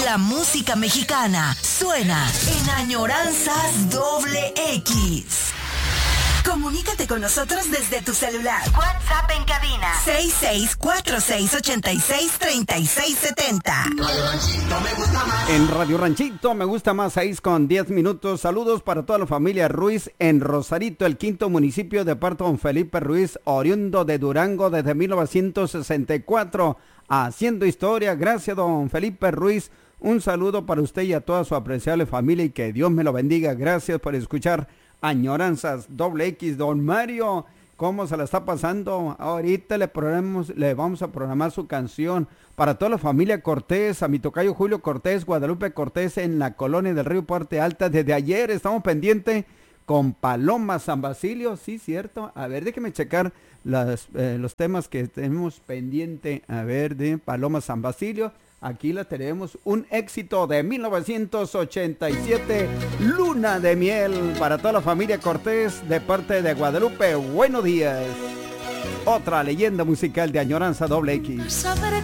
La música mexicana suena en Añoranzas Doble X. Comunícate con nosotros desde tu celular. WhatsApp en cabina 6646863670. En Radio Ranchito me gusta más 6:10. Saludos para toda la familia Ruiz en Rosarito, el quinto municipio de parte de don Felipe Ruiz, oriundo de Durango desde 1964, haciendo historia. Gracias, don Felipe Ruiz. Un saludo para usted y a toda su apreciable familia y que Dios me lo bendiga. Gracias por escuchar Añoranzas Doble X. Don Mario, ¿cómo se la está pasando? Ahorita le vamos a programar su canción para toda la familia Cortés, a mi tocayo Julio Cortés, Guadalupe Cortés en la colonia del Río Puerto Alta. Desde ayer estamos pendientes con Paloma San Basilio, sí, cierto. A ver, déjeme checar los temas que tenemos pendiente. A ver, de Paloma San Basilio. Aquí la tenemos, un éxito de 1987, Luna de Miel, para toda la familia Cortés, de parte de Guadalupe. Buenos días. Otra leyenda musical de Añoranza Doble X. Saber